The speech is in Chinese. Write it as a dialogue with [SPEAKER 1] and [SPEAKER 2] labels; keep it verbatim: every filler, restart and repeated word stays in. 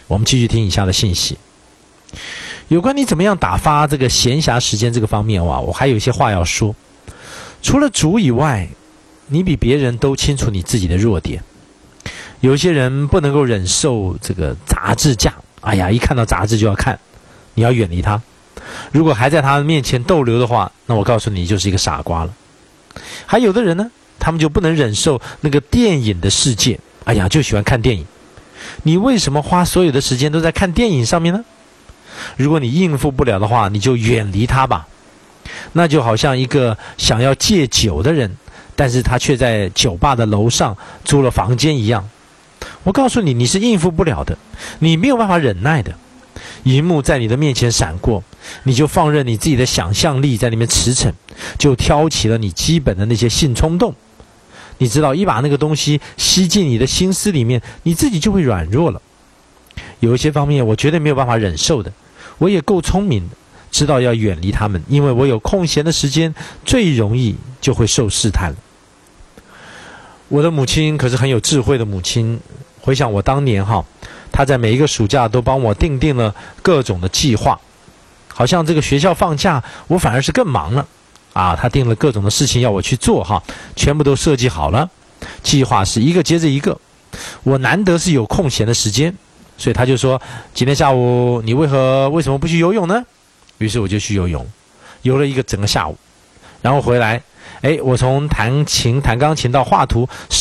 [SPEAKER 1] 我们继续听以下的信息。有关你怎么样打发这个闲暇时间这个方面，哇，我还有一些话要说。除了主以外，你比别人都清楚你自己的弱点。有一些人不能够忍受这个杂志架，哎呀，一看到杂志就要看，你要远离他。如果还在他面前逗留的话，那我告诉你，你就是一个傻瓜了。还有的人呢，他们就不能忍受那个电影的世界，哎呀，就喜欢看电影。你为什么花所有的时间都在看电影上面呢？如果你应付不了的话，你就远离他吧。那就好像一个想要戒酒的人，但是他却在酒吧的楼上租了房间一样。我告诉你，你是应付不了的，你没有办法忍耐的。荧幕在你的面前闪过，你就放任你自己的想象力在里面驰骋，就挑起了你基本的那些性冲动。你知道，一把那个东西吸进你的心思里面，你自己就会软弱了。有一些方面我绝对没有办法忍受的，我也够聪明的，知道要远离他们，因为我有空闲的时间，最容易就会受试探了。我的母亲可是很有智慧的母亲，回想我当年哈，她在每一个暑假都帮我订定了各种的计划，好像这个学校放假，我反而是更忙了啊！她定了各种的事情要我去做哈，全部都设计好了，计划是一个接着一个。我难得是有空闲的时间，所以她就说：“今天下午你为何为什么不去游泳呢？”于是我就去游泳，游了一个整个下午，然后回来，哎，我从弹琴、弹钢琴到画图，